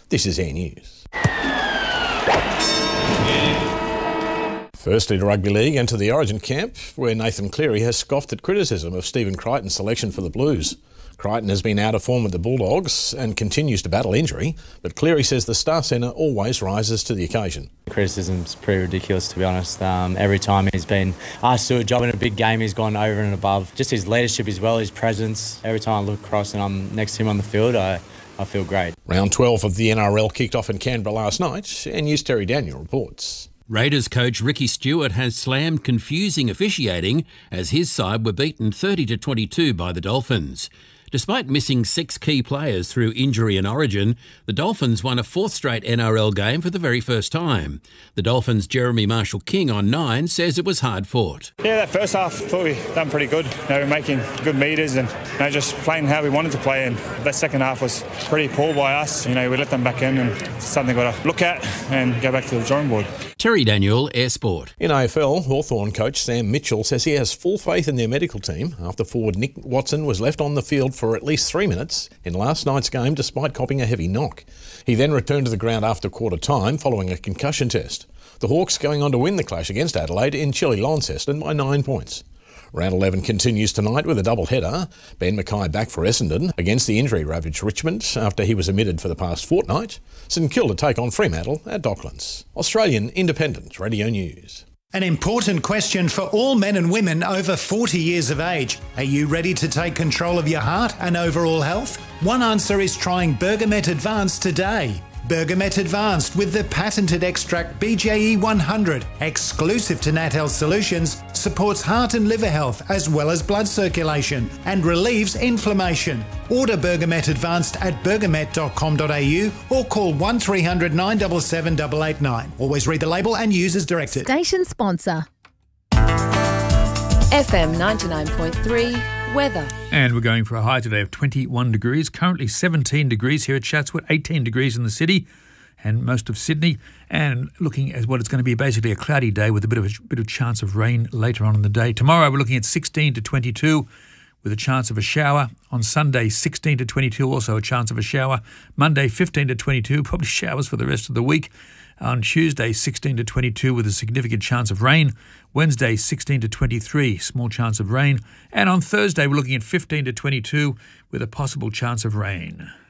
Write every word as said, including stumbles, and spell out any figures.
This is Air News. Firstly to rugby league and to the Origin camp, where Nathan Cleary has scoffed at criticism of Stephen Crichton's selection for the Blues. Crichton has been out of form with the Bulldogs and continues to battle injury, but Cleary says the star centre always rises to the occasion. The criticism's pretty ridiculous, to be honest. Um, every time he's been asked to do a job in a big game, he's gone over and above. Just his leadership as well, his presence. Every time I look across and I'm next to him on the field, I, I feel great. Round twelve of the N R L kicked off in Canberra last night, and News Terry Daniel reports. Raiders coach Ricky Stewart has slammed confusing officiating as his side were beaten thirty to twenty-two by the Dolphins. Despite missing six key players through injury and Origin, the Dolphins won a fourth straight N R L game for the very first time. The Dolphins' Jeremy Marshall-King on nine says it was hard fought. Yeah, that first half, I thought we done pretty good. You know, we're making good meters and you know, just playing how we wanted to play. And that second half was pretty poor by us. You know, we let them back in, and it's something we've got to look at and go back to the drawing board. Terry Daniel, Air Sport. In A F L, Hawthorn coach Sam Mitchell says he has full faith in their medical team after forward Nick Watson was left on the field for at least three minutes in last night's game despite copping a heavy knock. He then returned to the ground after quarter time following a concussion test. The Hawks going on to win the clash against Adelaide in chilly Launceston by nine points. Round eleven continues tonight with a double-header. Ben Mackay back for Essendon against the injury-ravaged Richmond after he was omitted for the past fortnight. St Kilda take on Fremantle at Docklands. Australian Independent Radio News. An important question for all men and women over forty years of age. Are you ready to take control of your heart and overall health? One answer is trying Bergamet Advanced today. Bergamet Advanced with the patented extract B J E one hundred, exclusive to Natel Solutions, supports heart and liver health as well as blood circulation and relieves inflammation. Order Bergamet Advanced at bergamet dot com dot a u or call one three hundred nine seven seven eight eight nine. Always read the label and use as directed. Station sponsor. F M ninety-nine point three weather. And we're going for a high today of twenty-one degrees, currently seventeen degrees here at Chatswood, eighteen degrees in the city and most of Sydney, and looking at what it's going to be basically a cloudy day with a bit of a bit of chance of rain later on in the day. Tomorrow we're looking at sixteen to twenty-two with a chance of a shower. On Sunday, sixteen to twenty-two, also a chance of a shower. Monday, fifteen to twenty-two, probably showers for the rest of the week. On Tuesday, sixteen to twenty-two with a significant chance of rain. Wednesday, sixteen to twenty-three, small chance of rain. And on Thursday, we're looking at fifteen to twenty-two with a possible chance of rain.